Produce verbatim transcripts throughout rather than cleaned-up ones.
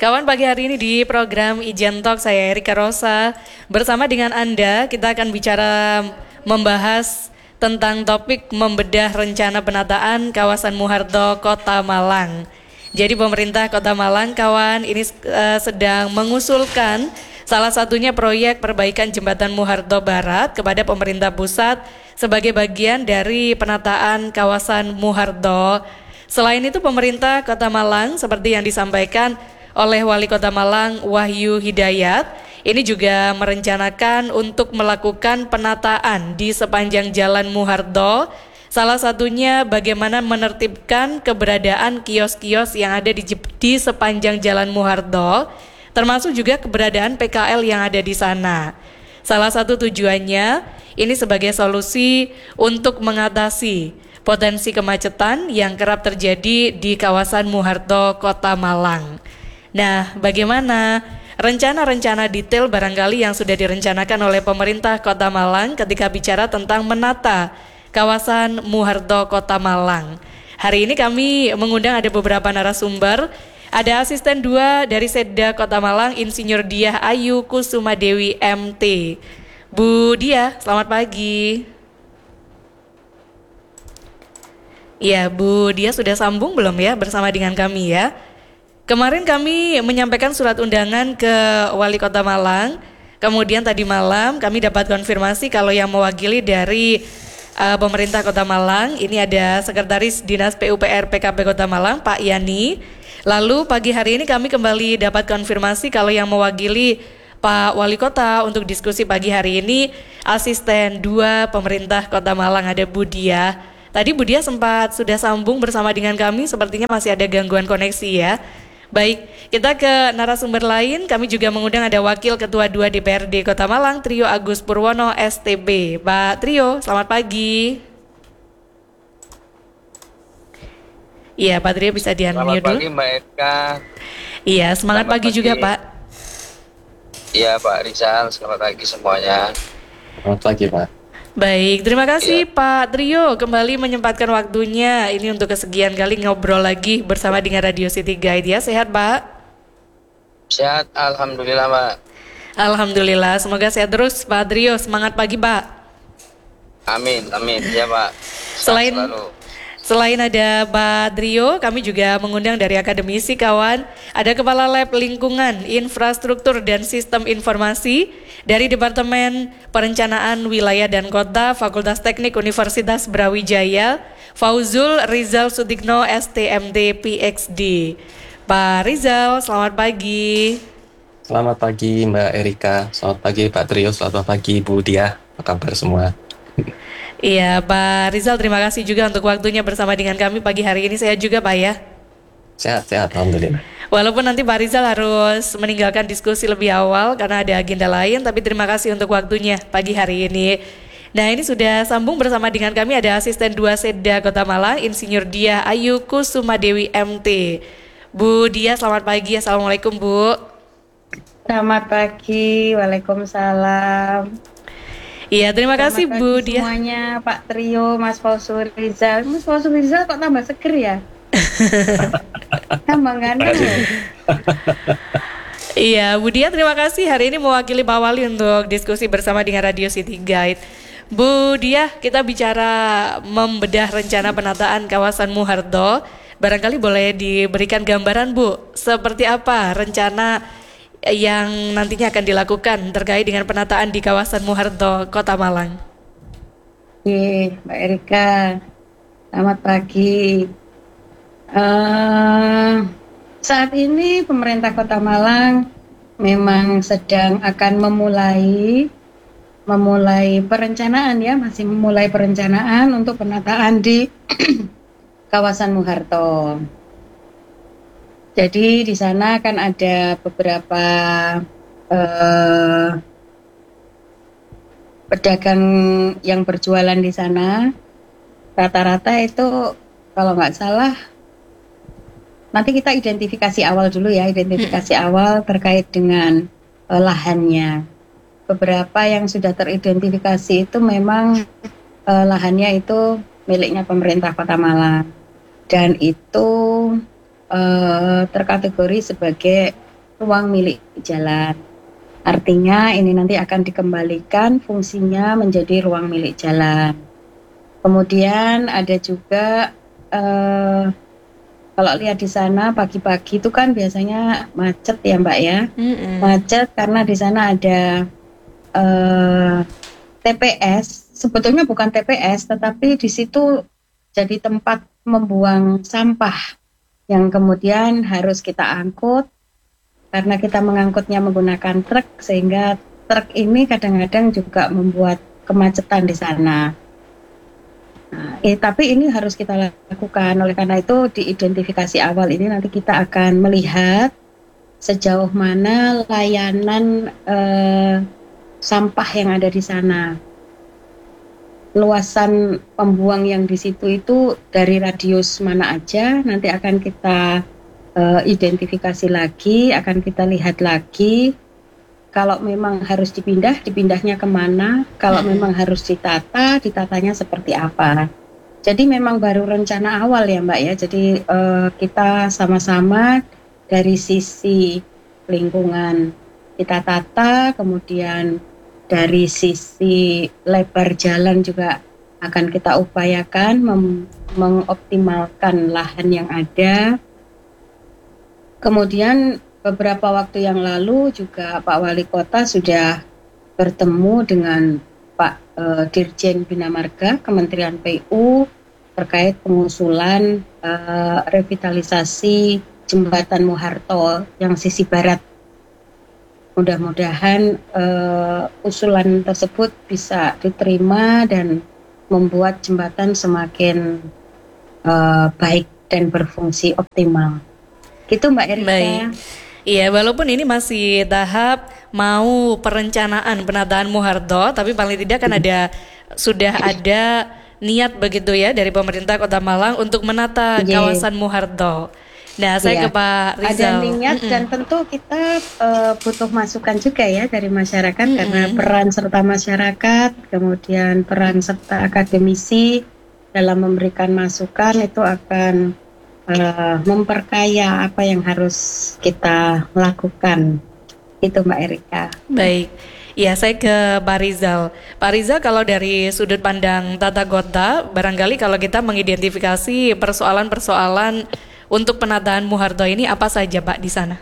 Kawan, pagi hari ini di program Ijen Talk saya Erika Rosa. Bersama dengan Anda kita akan bicara membahas tentang topik membedah rencana penataan kawasan Muharto Kota Malang. Jadi pemerintah Kota Malang, kawan, ini uh, sedang mengusulkan salah satunya proyek perbaikan jembatan Muharto Barat kepada pemerintah pusat sebagai bagian dari penataan kawasan Muharto. Selain itu pemerintah Kota Malang seperti yang disampaikan oleh Wali Kota Malang Wahyu Hidayat ini juga merencanakan untuk melakukan penataan di sepanjang Jalan Muharto. Salah satunya bagaimana menertibkan keberadaan kios-kios yang ada di, di sepanjang Jalan Muharto, termasuk juga keberadaan P K L yang ada di sana. Salah satu tujuannya ini sebagai solusi untuk mengatasi potensi kemacetan yang kerap terjadi di kawasan Muharto Kota Malang. Nah, bagaimana rencana-rencana detail barangkali yang sudah direncanakan oleh pemerintah Kota Malang ketika bicara tentang menata kawasan Muharto Kota Malang? Hari ini kami mengundang ada beberapa narasumber. Ada asisten dua dari Setda Kota Malang, Insinyur Diah Ayu Kusumadewi M T. Bu Diah, selamat pagi. Ya, Bu Diah sudah sambung belum ya bersama dengan kami ya? Kemarin kami menyampaikan surat undangan ke Wali Kota Malang. Kemudian tadi malam kami dapat konfirmasi kalau yang mewakili dari uh, pemerintah Kota Malang ini ada Sekretaris Dinas P U P R P K P Kota Malang, Pak Yani. Lalu pagi hari ini kami kembali dapat konfirmasi kalau yang mewakili Pak Wali Kota untuk diskusi pagi hari ini asisten dua pemerintah Kota Malang, ada Bu Diah. Tadi Bu Diah sempat sudah sambung bersama dengan kami, sepertinya masih ada gangguan koneksi ya. Baik, kita ke narasumber lain. Kami juga mengundang ada Wakil Ketua dua D P R D Kota Malang, Trio Agus Purwono S T B. Pak Trio, selamat pagi. Iya, Pak Trio bisa di-unmute dulu. Selamat pagi Mbak Eka. Iya, semangat Selamat pagi, pagi juga Pak. Iya Pak Rizal, selamat pagi semuanya. Selamat pagi Pak. Baik, terima kasih ya. Pak Trio kembali menyempatkan waktunya ini untuk kesekian kali ngobrol lagi bersama dengan Radio City Guide ya. Sehat Pak? Sehat, Alhamdulillah Mbak. Alhamdulillah, semoga sehat terus Pak Trio. Semangat pagi Pak. Amin, amin ya Pak. Selain selalu. Selain ada Pak Trio, kami juga mengundang dari akademisi kawan. Ada Kepala Lab Lingkungan, Infrastruktur dan Sistem Informasi dari Departemen Perencanaan Wilayah dan Kota, Fakultas Teknik Universitas Brawijaya, Fauzul Rizal Sutikno S T M D P H D. Pak Rizal, selamat pagi. Selamat pagi Mbak Erika, selamat pagi Pak Trio, selamat pagi Bu Diah, apa kabar semua? Iya Pak Rizal, terima kasih juga untuk waktunya bersama dengan kami pagi hari ini. Sehat juga Pak ya? Sehat, sehat, Alhamdulillah. Walaupun nanti Pak Rizal harus meninggalkan diskusi lebih awal karena ada agenda lain, tapi terima kasih untuk waktunya pagi hari ini. Nah, ini sudah sambung bersama dengan kami ada asisten dua Setda Kota Malang, Insinyur Diah Ayu Kusumadewi M T. Bu Diah, selamat pagi. Assalamualaikum Bu. Selamat pagi, Waalaikumsalam. Iya, terima Selamat kasih pagi Bu Diah. semuanya, Pak Trio, Mas Fauzul Rizal. Mas Fauzul Rizal kok tambah seger ya? Tambah ganteng loh. Iya, Bu Diah terima kasih hari ini mewakili Pak Wali untuk diskusi bersama dengan Radio City Guide. Bu Diah, kita bicara membedah rencana penataan kawasan Muharto. Barangkali boleh diberikan gambaran Bu, seperti apa rencana yang nantinya akan dilakukan terkait dengan penataan di kawasan Muharto Kota Malang. Oke, Mbak Erika, selamat pagi. Uh, saat ini pemerintah Kota Malang memang sedang akan memulai memulai perencanaan ya, masih memulai perencanaan untuk penataan di kawasan Muharto. Jadi di sana kan ada beberapa uh, pedagang yang berjualan di sana. Rata-rata itu kalau nggak salah, nanti kita identifikasi awal dulu ya, identifikasi awal terkait dengan uh, lahannya. Beberapa yang sudah teridentifikasi itu memang uh, lahannya itu miliknya pemerintah Kota Malang dan itu uh, terkategori sebagai ruang milik jalan. Artinya ini nanti akan dikembalikan fungsinya menjadi ruang milik jalan. Kemudian ada juga eh, kalau lihat di sana pagi-pagi itu kan biasanya macet ya Mbak ya. Mm-mm. Macet karena di sana ada eh, T P S. Sebetulnya bukan T P S, tetapi di situ jadi tempat membuang sampah yang kemudian harus kita angkut. Karena kita mengangkutnya menggunakan truk, sehingga truk ini kadang-kadang juga membuat kemacetan di sana. Nah, eh, tapi ini harus kita lakukan. Oleh karena itu, di identifikasi awal ini nanti kita akan melihat sejauh mana layanan eh, sampah yang ada di sana. Luasan pembuang yang di situ itu dari radius mana aja, nanti akan kita Uh, identifikasi lagi, akan kita lihat lagi. Kalau memang harus dipindah, dipindahnya kemana. Kalau hmm. memang harus ditata, ditatanya seperti apa. Jadi memang baru rencana awal ya Mbak ya. Jadi uh, kita sama-sama dari sisi lingkungan kita tata, kemudian dari sisi lebar jalan juga akan kita upayakan mem- mengoptimalkan lahan yang ada. Kemudian beberapa waktu yang lalu juga Pak Wali Kota sudah bertemu dengan Pak e, Dirjen Bina Marga Kementerian P U terkait pengusulan e, revitalisasi Jembatan Muharto yang sisi barat. Mudah-mudahan e, usulan tersebut bisa diterima dan membuat jembatan semakin e, baik dan berfungsi optimal. Itu Mbak Erika. Baik. Iya, walaupun ini masih tahap mau perencanaan penataan Muharto, tapi paling tidak kan ada sudah ada niat begitu ya dari pemerintah Kota Malang untuk menata yeah. kawasan Muharto. Nah, saya yeah. ke Pak Rizal. Ada niat Mm-mm. dan tentu kita uh, butuh masukan juga ya dari masyarakat. Mm-mm. Karena peran serta masyarakat, kemudian peran serta akademisi dalam memberikan masukan itu akan Uh, memperkaya apa yang harus kita lakukan. Itu Mbak Erika. Baik, ya saya ke Pak Rizal. Pak Rizal, kalau dari sudut pandang tata kota, barangkali kalau kita mengidentifikasi persoalan-persoalan untuk penataan Muharto ini apa saja Pak di sana?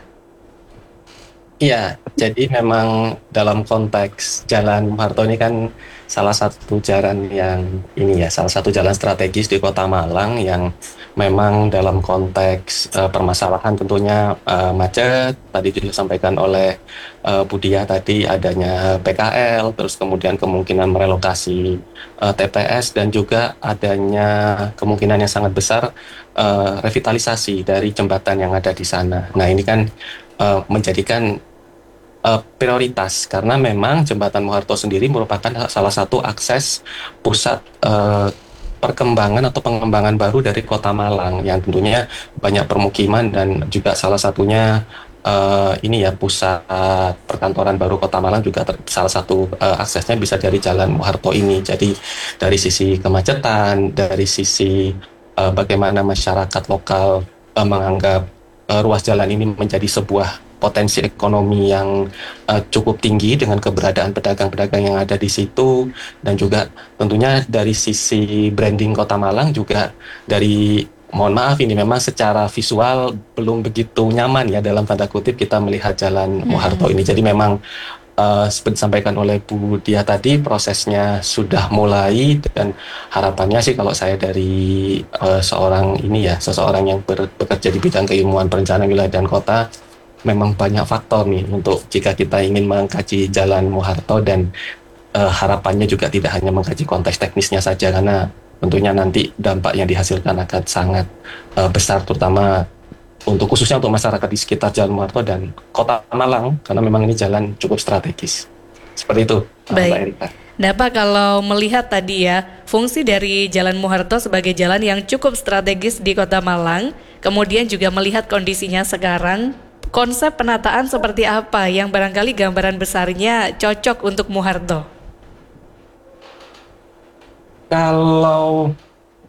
Iya, jadi memang dalam konteks Jalan Muharto ini kan salah satu jalan yang ini ya, salah satu jalan strategis di Kota Malang yang memang dalam konteks uh, permasalahan tentunya uh, macet, tadi juga disampaikan oleh uh, Budia tadi adanya P K L, terus kemudian kemungkinan merelokasi uh, T P S dan juga adanya kemungkinan yang sangat besar uh, revitalisasi dari jembatan yang ada di sana. Nah ini kan uh, menjadikan Uh, prioritas karena memang Jembatan Muharto sendiri merupakan salah satu akses pusat uh, perkembangan atau pengembangan baru dari Kota Malang yang tentunya banyak permukiman dan juga salah satunya uh, ini ya pusat perkantoran baru Kota Malang juga ter- salah satu uh, aksesnya bisa dari Jalan Muharto ini. Jadi dari sisi kemacetan, dari sisi uh, bagaimana masyarakat lokal uh, menganggap uh, ruas jalan ini menjadi sebuah potensi ekonomi yang uh, cukup tinggi dengan keberadaan pedagang-pedagang yang ada di situ dan juga tentunya dari sisi branding Kota Malang juga dari mohon maaf ini memang secara visual belum begitu nyaman ya dalam tanda kutip kita melihat Jalan Muharto ini. Jadi memang uh, seperti disampaikan oleh Bu Dia tadi prosesnya sudah mulai dan harapannya sih kalau saya dari uh, seorang ini ya seseorang yang ber- bekerja di bidang keilmuan perencanaan wilayah dan kota memang banyak faktor nih untuk jika kita ingin mengkaji Jalan Muharto dan uh, harapannya juga tidak hanya mengkaji konteks teknisnya saja karena tentunya nanti dampak yang dihasilkan akan sangat uh, besar terutama untuk khususnya untuk masyarakat di sekitar Jalan Muharto dan Kota Malang karena memang ini jalan cukup strategis. Seperti itu, Baik. Mbak Erika. Nah Pak, kalau melihat tadi ya fungsi dari Jalan Muharto sebagai jalan yang cukup strategis di Kota Malang, kemudian juga melihat kondisinya sekarang, konsep penataan seperti apa yang barangkali gambaran besarnya cocok untuk Muharto? Kalau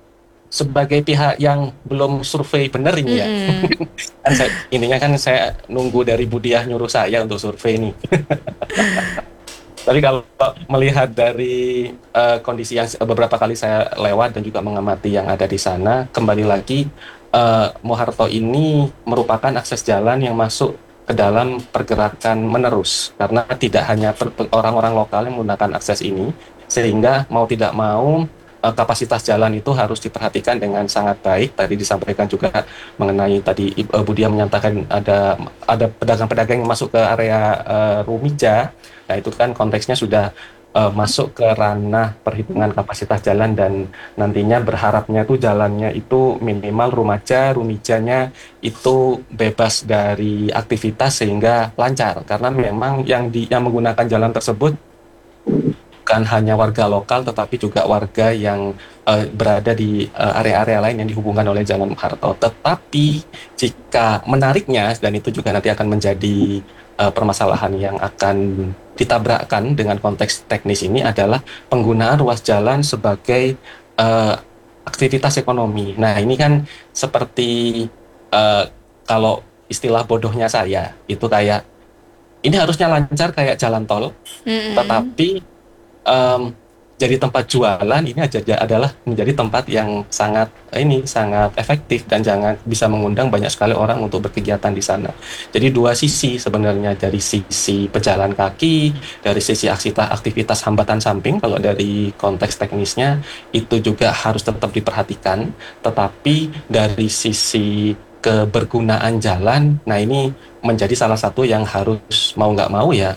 sebagai pihak yang belum survei benar ini ya. Mm-mm. Kan saya, ininya kan saya nunggu dari Budiah nyuruh saya untuk survei nih. Tapi kalau melihat dari eh, kondisi yang beberapa kali saya lewat dan juga mengamati yang ada di sana, kembali lagi eh, Moharto ini merupakan akses jalan yang masuk ke dalam pergerakan menerus karena tidak hanya per- per- orang-orang lokal yang menggunakan akses ini, sehingga mau tidak mau eh, kapasitas jalan itu harus diperhatikan dengan sangat baik. Tadi disampaikan juga mengenai tadi Ibu eh, Budia menyatakan ada ada pedagang-pedagang yang masuk ke area eh, Rumija. Nah, itu kan konteksnya sudah eh, masuk ke ranah perhitungan kapasitas jalan dan nantinya berharapnya tuh jalannya itu minimal rumaja, rumijanya itu bebas dari aktivitas sehingga lancar karena memang yang di yang menggunakan jalan tersebut bukan hanya warga lokal tetapi juga warga yang eh, berada di eh, area-area lain yang dihubungkan oleh Jalan Harto. Tetapi jika menariknya dan itu juga nanti akan menjadi eh, permasalahan yang akan ditabrakkan dengan konteks teknis ini adalah penggunaan ruas jalan sebagai eh, aktivitas ekonomi. Nah, ini kan seperti eh, kalau istilah bodohnya saya itu kayak ini harusnya lancar kayak jalan tol, Mm-mm. tetapi em, jadi tempat jualan ini aja aja adalah menjadi tempat yang sangat ini sangat efektif dan jangan bisa mengundang banyak sekali orang untuk berkegiatan di sana. Jadi dua sisi sebenarnya dari sisi pejalan kaki, dari sisi aksita- aktivitas hambatan samping kalau dari konteks teknisnya itu juga harus tetap diperhatikan, tetapi dari sisi kebergunaan jalan, nah ini menjadi salah satu yang harus mau nggak mau ya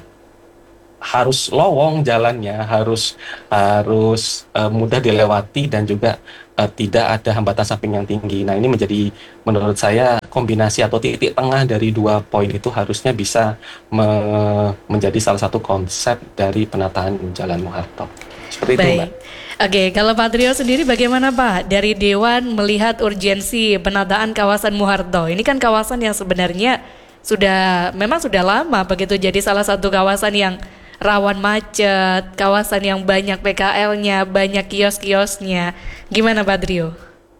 harus lowong jalannya, harus harus eh, mudah dilewati dan juga eh, tidak ada hambatan samping yang tinggi. Nah, ini menjadi menurut saya kombinasi atau titik tengah dari dua poin itu harusnya bisa me- menjadi salah satu konsep dari penataan Jalan Muharto. Seperti itu, Mbak. Baik. Oke, kalau Pak Trio sendiri bagaimana Pak? Dari Dewan melihat urgensi penataan kawasan Muharto. Ini kan kawasan yang sebenarnya sudah memang sudah lama begitu jadi salah satu kawasan yang rawan macet, kawasan yang banyak P K L-nya, banyak kios-kiosnya. Gimana Pak Trio?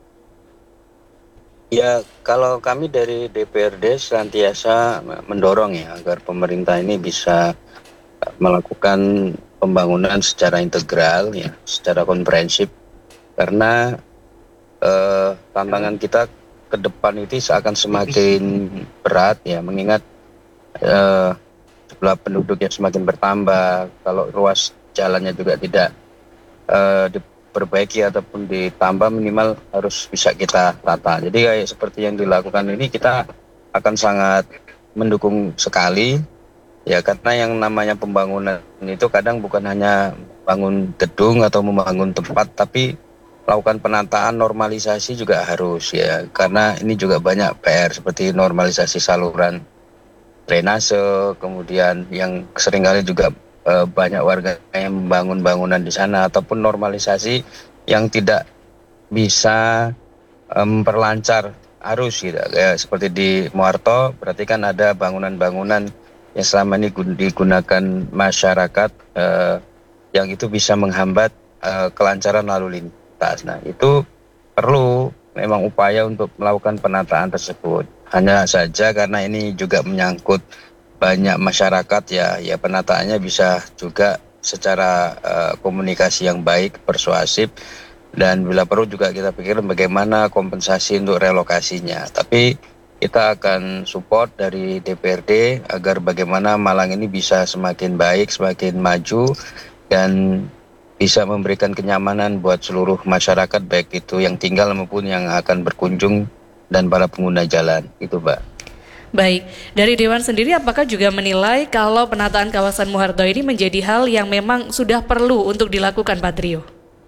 Ya, kalau kami dari D P R D senantiasa mendorong ya agar pemerintah ini bisa melakukan pembangunan secara integral ya, secara komprehensif karena eh, tantangan kita ke depan itu akan semakin berat ya mengingat eh, jumlah penduduk yang semakin bertambah, kalau ruas jalannya juga tidak eh, diperbaiki ataupun ditambah minimal harus bisa kita tata. Jadi kayak seperti yang dilakukan ini kita akan sangat mendukung sekali ya karena yang namanya pembangunan itu kadang bukan hanya bangun gedung atau membangun tempat tapi melakukan penataan normalisasi juga harus ya karena ini juga banyak P R seperti normalisasi saluran drainase, kemudian yang seringkali juga eh, banyak warga yang membangun bangunan di sana ataupun normalisasi yang tidak bisa eh, memperlancar arus gitu. Ya, seperti di Muharto berarti kan ada bangunan-bangunan yang selama ini gun- digunakan masyarakat eh, yang itu bisa menghambat eh, kelancaran lalu lintas. Nah, itu perlu memang upaya untuk melakukan penataan tersebut. Hanya saja karena ini juga menyangkut banyak masyarakat ya, ya penataannya bisa juga secara uh, komunikasi yang baik, persuasif dan bila perlu juga kita pikir bagaimana kompensasi untuk relokasinya. Tapi kita akan support dari D P R D agar bagaimana Malang ini bisa semakin baik, semakin maju dan bisa memberikan kenyamanan buat seluruh masyarakat baik itu yang tinggal maupun yang akan berkunjung dan para pengguna jalan itu Mbak. Baik, dari Dewan sendiri apakah juga menilai kalau penataan kawasan Muharto ini menjadi hal yang memang sudah perlu untuk dilakukan Pak Trio?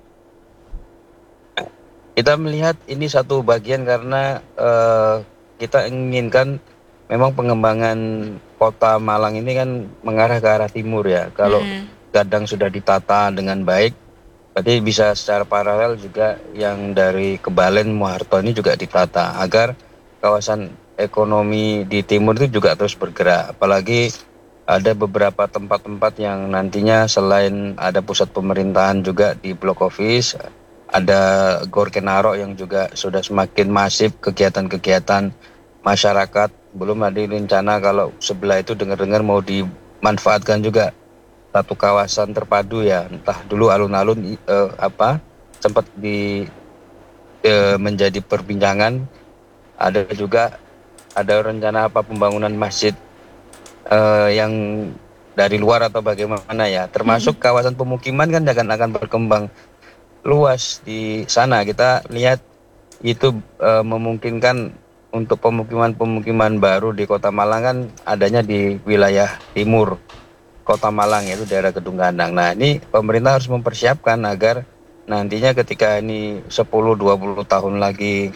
Kita melihat ini satu bagian karena eh, kita inginkan memang pengembangan kota Malang ini kan mengarah ke arah timur ya. Kalau Hmm. kadang sudah ditata dengan baik, berarti bisa secara paralel juga yang dari Kebalen Muharto ini juga ditata agar kawasan ekonomi di timur itu juga terus bergerak. Apalagi ada beberapa tempat-tempat yang nantinya selain ada pusat pemerintahan juga di blok office, ada Gor Kenaro yang juga sudah semakin masif kegiatan-kegiatan masyarakat. Belum ada rencana kalau sebelah itu dengar-dengar mau dimanfaatkan juga satu kawasan terpadu ya, entah dulu alun-alun eh, apa sempat di eh, menjadi perbincangan. Ada juga ada rencana apa pembangunan masjid eh, yang dari luar atau bagaimana ya, termasuk kawasan pemukiman kan akan akan berkembang luas di sana. Kita lihat itu eh, memungkinkan untuk pemukiman-pemukiman baru di Kota Malang kan adanya di wilayah timur Kota Malang, yaitu daerah Kedung Gandang. Nah, ini pemerintah harus mempersiapkan agar nantinya ketika ini sepuluh dua puluh tahun lagi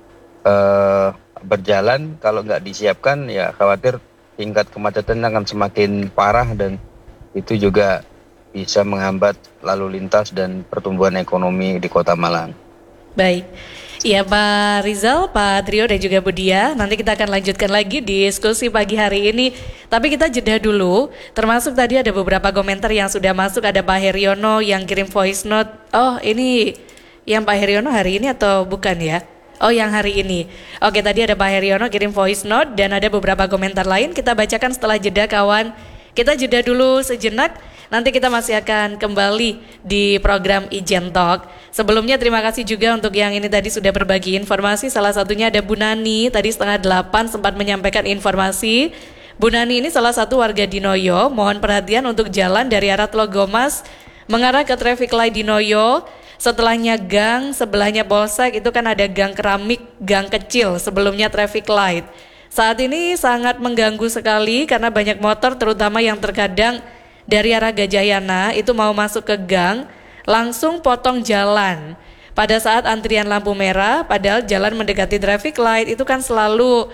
eh, berjalan, kalau nggak disiapkan ya khawatir tingkat kemacetan akan semakin parah dan itu juga bisa menghambat lalu lintas dan pertumbuhan ekonomi di Kota Malang. Baik. Iya Pak Rizal, Pak Trio dan juga Bu Dia, nanti kita akan lanjutkan lagi diskusi pagi hari ini. Tapi kita jeda dulu, termasuk tadi ada beberapa komentar yang sudah masuk. Ada Pak Heriono yang kirim voice note. Oh ini yang Pak Heriono hari ini atau bukan ya? Oh yang hari ini. Oke, tadi ada Pak Heriono kirim voice note dan ada beberapa komentar lain. Kita bacakan setelah jeda kawan. Kita jeda dulu sejenak. Nanti kita masih akan kembali di program Ijen Talk. Sebelumnya terima kasih juga untuk yang ini tadi sudah berbagi informasi. Salah satunya ada Bu Nani, tadi setengah delapan sempat menyampaikan informasi. Bu Nani ini salah satu warga di Noyo. Mohon perhatian untuk jalan dari arah Tlogomas mengarah ke traffic light di Noyo. Setelahnya gang, sebelahnya Polsek itu kan ada gang keramik, gang kecil sebelumnya traffic light. Saat ini sangat mengganggu sekali karena banyak motor terutama yang terkadang dari arah Gajayana itu mau masuk ke gang, langsung potong jalan. Pada saat antrian lampu merah, padahal jalan mendekati traffic light itu kan selalu